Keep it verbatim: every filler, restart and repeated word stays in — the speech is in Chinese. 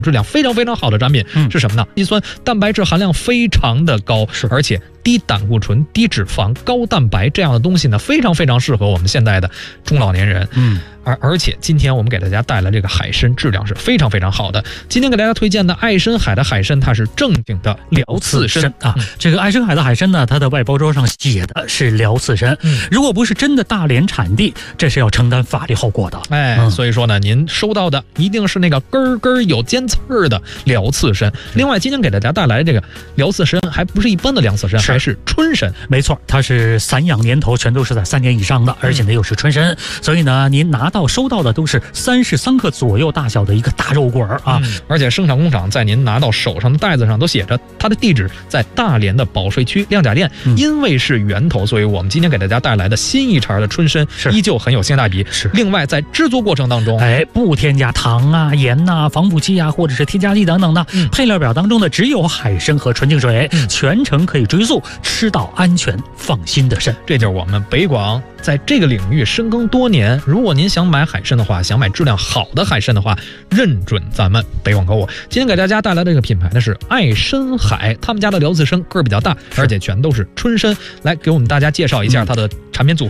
质量非常非常好的产品、嗯、是什么呢？肌酸蛋白质含量非常的高，而且低胆固醇、低脂肪、高蛋白这样的东西呢，非常非常适合我们现在的中老年人。嗯，而而且今天我们给大家带来这个海参，质量是非常非常好的。今天给大家推荐的爱参海的海参，它是正经的辽刺参啊。嗯、这个爱参海的海参呢，它的外包装上写的是辽刺参。嗯，如果不是真的大连产地，这是要承担法律后果的。 哎，嗯、所以说呢，您收到的一定是那个根根有尖刺儿的辽刺参。另外，今天给大家带来的这个辽刺参，还不是一般的辽刺参，还是春参。 没错，它是散养年头全都是在三年以上的，而且呢又是春参，所以呢您拿到收到的都是三十三克左右大小的一个大肉棍儿啊、嗯！ 而且生产工厂在您拿到手上的袋子上都写着它的地址在大连的保税区亮甲店、嗯。因为是源头，所以我们今天给大家带来的新一茬的春参依旧很有性价比。 是。 另外在制作过程当中， 哎，不添加糖啊、盐呐、啊、防腐剂啊，或者是添加剂等等的。嗯、配料表当中的只有海参和纯净水，嗯、全程可以追溯，吃到安全放心的参。 这就是我们北广在这个领域深耕多年。如果您想买海参的话，想买质量好的海参的话，认准咱们北广购物。今天给大家带来这个品牌呢是爱参海，他们家的辽刺参个儿比较大，而且全都是春参。来给我们大家介绍一下它的产品组合。